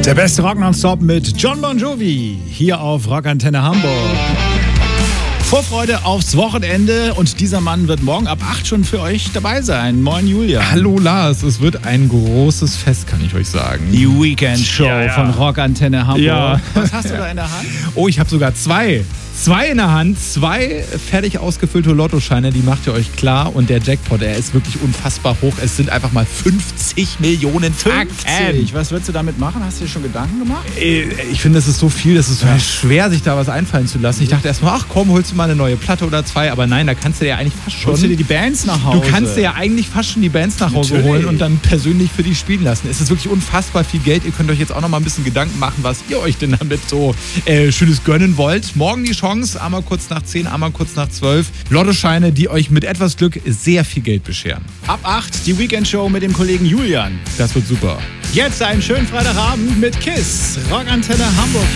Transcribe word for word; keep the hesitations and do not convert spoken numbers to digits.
Der beste Rock nonstop mit John Bon Jovi hier auf Rockantenne Hamburg. Vorfreude aufs Wochenende und dieser Mann wird morgen ab acht schon für euch dabei sein. Moin Julia. Hallo Lars, es wird ein großes Fest, kann ich euch sagen. Die Weekend Show ja, ja. von Rockantenne Hamburg. Ja. Was hast du da in der Hand? Oh, ich habe sogar zwei. Zwei in der Hand, zwei fertig ausgefüllte Lottoscheine, die macht ihr euch klar. Und der Jackpot, der ist wirklich unfassbar hoch. Es sind einfach mal fünfzig Millionen fünfzig. Was würdest du damit machen? Hast du dir schon Gedanken gemacht? Ich finde, das ist so viel, das ist so ja. schwer, sich da was einfallen zu lassen. Ich dachte erstmal, ach komm, holst du mal eine neue Platte oder zwei. Aber nein, da kannst du dir ja eigentlich fast schon... Holst du dir die Bands nach Hause? Du kannst dir ja eigentlich fast schon die Bands nach Hause Natürlich. holen und dann persönlich für die spielen lassen. Es ist wirklich unfassbar viel Geld. Ihr könnt euch jetzt auch noch mal ein bisschen Gedanken machen, was ihr euch denn damit so äh, Schönes gönnen wollt. Morgen die Chance, einmal kurz nach zehn, einmal kurz nach zwölf. Lottoscheine, die euch mit etwas Glück sehr viel Geld bescheren. Ab acht die Weekend-Show mit dem Kollegen Julian. Das wird super. Jetzt einen schönen Freitagabend mit KISS. Rockantenne Hamburg.